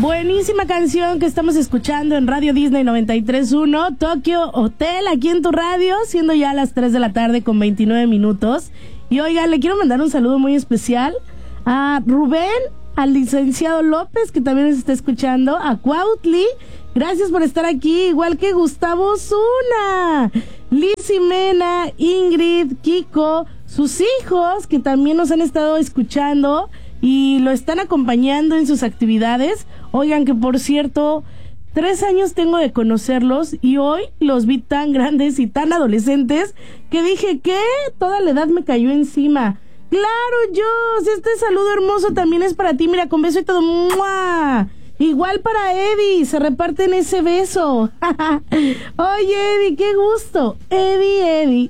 Buenísima canción que estamos escuchando en Radio Disney 93.1, Tokyo Hotel, aquí en tu radio, siendo ya las 3 de la tarde con 29 minutos. Y oigan, le quiero mandar un saludo muy especial a Rubén, al licenciado López, que también nos está escuchando, a Cuautli, gracias por estar aquí, igual que Gustavo Zuna, Lizzy Mena, Ingrid, Kiko, sus hijos, que también nos han estado escuchando y lo están acompañando en sus actividades. Oigan, que por cierto, 3 años tengo de conocerlos y hoy los vi tan grandes y tan adolescentes que dije, ¿qué? Toda la edad me cayó encima. Claro, Jos, este saludo hermoso también es para ti, mira, con beso y todo. ¡Mua! Igual para Eddie, se reparten ese beso. Oye, Eddie, qué gusto. Eddie.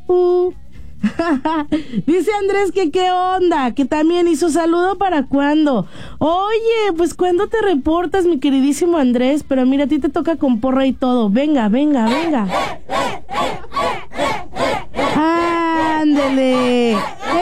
Dice Andrés que qué onda, que también hizo saludo para cuándo. Oye, pues cuándo te reportas, mi queridísimo Andrés, pero mira, a ti te toca con porra y todo. Venga. Ándele.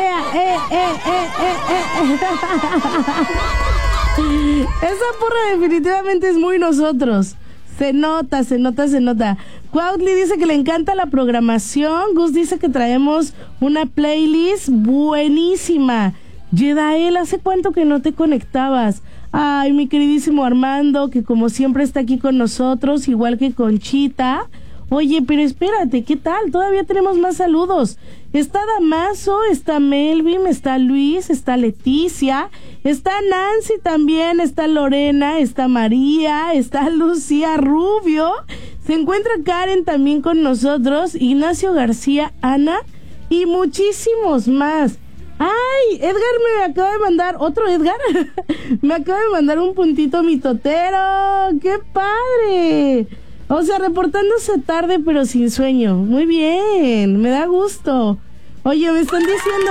Esa porra definitivamente es muy nosotros. Se nota. Cuautli dice que le encanta la programación. Gus dice que traemos una playlist buenísima. Yedael, ¿hace cuánto que no te conectabas? Ay, mi queridísimo Armando, que como siempre está aquí con nosotros, igual que Conchita. Oye, pero espérate, ¿qué tal? Todavía tenemos más saludos. Está Damaso, está Melvin, está Luis, está Leticia, está Nancy también, está Lorena, está María, está Lucía Rubio, se encuentra Karen también con nosotros, Ignacio García, Ana y muchísimos más. ¡Ay! Edgar me acaba de mandar, ¿otro Edgar? Me acaba de mandar un puntito mitotero. ¡Qué padre! O sea, reportándose tarde pero sin sueño. Muy bien, me da gusto. Oye, me están diciendo,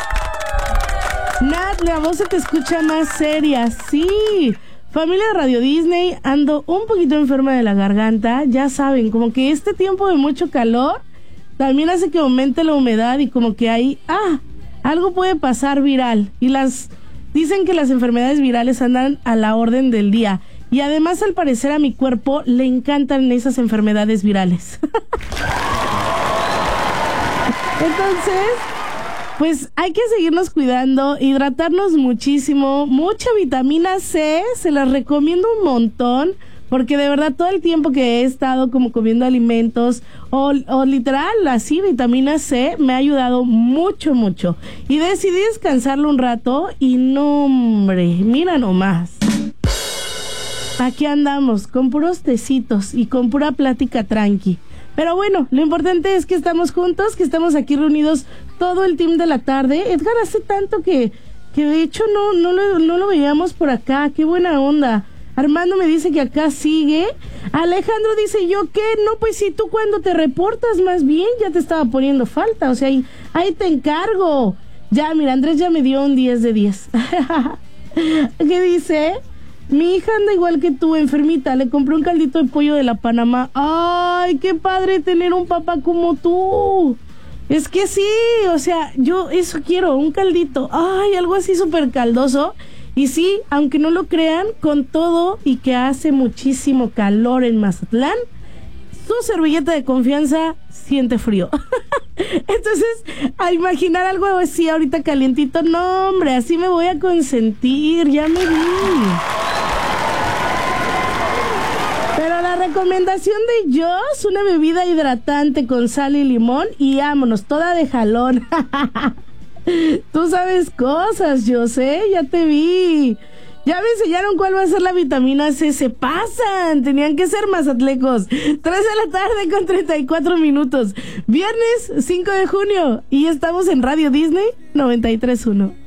Nat, la voz se te escucha más seria. Sí, familia de Radio Disney, ando un poquito enferma de la garganta. Ya saben, como que este tiempo de mucho calor también hace que aumente la humedad y como que hay, algo puede pasar viral. Y dicen que las enfermedades virales andan a la orden del día. Y además, al parecer, a mi cuerpo le encantan esas enfermedades virales. Entonces, pues hay que seguirnos cuidando, hidratarnos muchísimo, mucha vitamina C, se las recomiendo un montón, porque de verdad todo el tiempo que he estado como comiendo alimentos o literal así vitamina C me ha ayudado mucho. Y decidí descansarlo un rato y no, hombre, mira nomás. Aquí andamos, con puros tecitos y con pura plática tranqui. Pero bueno, lo importante es que estamos juntos, que estamos aquí reunidos todo el team de la tarde. Edgar, hace tanto que de hecho no lo veíamos por acá. Qué buena onda. Armando me dice que acá sigue. Alejandro dice, ¿yo qué? No, pues si tú cuando te reportas más bien ya te estaba poniendo falta. O sea, ahí te encargo. Ya, mira, Andrés ya me dio un 10 de 10. ¿Qué dice? Mi hija anda igual que tú, enfermita. Le compré un caldito de pollo de la Panamá. ¡Ay, qué padre tener un papá como tú! Es que sí, o sea, yo eso quiero, un caldito. ¡Ay, algo así súper caldoso! Y sí, aunque no lo crean, con todo y que hace muchísimo calor en Mazatlán, su servilleta de confianza siente frío. Entonces, a imaginar algo así ahorita calientito, no, hombre, así me voy a consentir, ya me vi. Pero la recomendación de Jos, una bebida hidratante con sal y limón y vámonos, toda de jalón. Tú sabes cosas, Jos, ya te vi. Ya me enseñaron cuál va a ser la vitamina C. Se pasan. Tenían que ser mazatlecos. 3 de la tarde con 34 minutos. Viernes 5 de junio. Y estamos en Radio Disney 93.1.